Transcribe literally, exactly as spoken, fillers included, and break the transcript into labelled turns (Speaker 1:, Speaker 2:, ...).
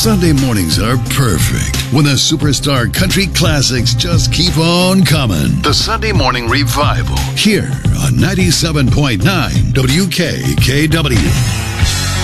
Speaker 1: Sunday mornings are perfect when the superstar country classics just keep on coming. The Sunday Morning Revival here on ninety-seven point nine W K K W.